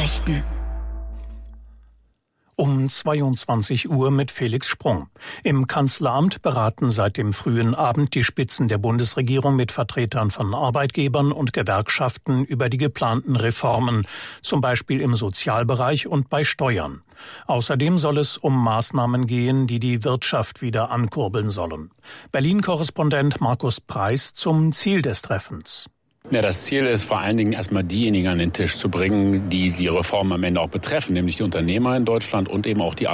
Nachrichten. Um 22 Uhr mit Felix Sprung. Im Kanzleramt beraten seit dem frühen Abend die Spitzen der Bundesregierung mit Vertretern von Arbeitgebern und Gewerkschaften über die geplanten Reformen, zum Beispiel im Sozialbereich und bei Steuern. Außerdem soll es um Maßnahmen gehen, die die Wirtschaft wieder ankurbeln sollen. Berlin-Korrespondent Markus Preis zum Ziel des Treffens. Ja, das Ziel ist vor allen Dingen erstmal diejenigen an den Tisch zu bringen, die die Reform am Ende auch betreffen, nämlich die Unternehmer in Deutschland und eben auch die